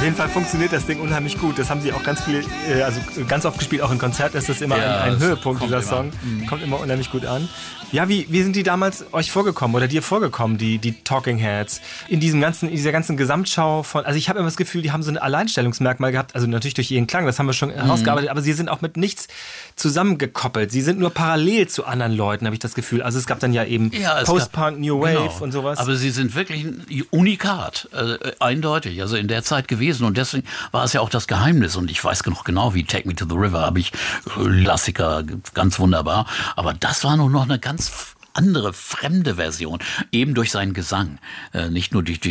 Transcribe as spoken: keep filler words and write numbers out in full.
jeden Fall funktioniert das Ding unheimlich gut. Das haben sie auch ganz viele, äh, also ganz oft gespielt, auch in Konzerten ist das immer Ja, ein, ein das Höhepunkt, kommt dieser immer. Song. Mhm. Kommt immer unheimlich gut an. Ja, wie, wie sind die damals euch vorgekommen oder dir vorgekommen, die, die Talking Heads? In diesem ganzen, in dieser ganzen Gesamtschau von, also ich habe immer das Gefühl, die haben so ein Alleinstellungsmerkmal gehabt, also natürlich durch ihren Klang, das haben wir schon herausgearbeitet, aber sie sind auch mit nichts zusammengekoppelt. Sie sind nur parallel zu anderen Leuten, habe ich das Gefühl. Also es gab dann ja eben Ja, es Post-Punk, gab- New Wave genau. und sowas. Aber sie sind wirklich ein Unikat, äh, eindeutig, also in der Zeit gewesen. Und deswegen war es ja auch das Geheimnis. Und ich weiß noch genau, wie Take Me to the River habe ich, äh, Klassiker, ganz wunderbar. Aber das war nur noch eine ganz andere, fremde Version, eben durch seinen Gesang. Äh, nicht nur durch, durch